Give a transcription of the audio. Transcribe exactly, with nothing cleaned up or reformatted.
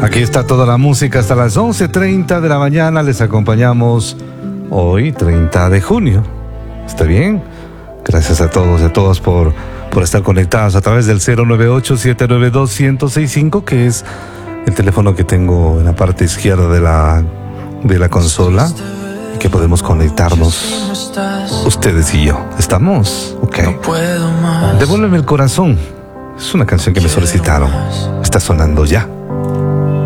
Aquí está toda la música hasta las once treinta de la mañana. Les acompañamos hoy, treinta de junio. ¿Está bien? Gracias a todos y a todas por, por estar conectados a través del cero nueve ocho, siete nueve dos, uno cero seis cinco, que es el teléfono que tengo en la parte izquierda de la, de la consola, y que podemos conectarnos ustedes y yo. ¿Estamos? Ok. Devuélveme el corazón. Es una canción que me solicitaron. Está sonando ya.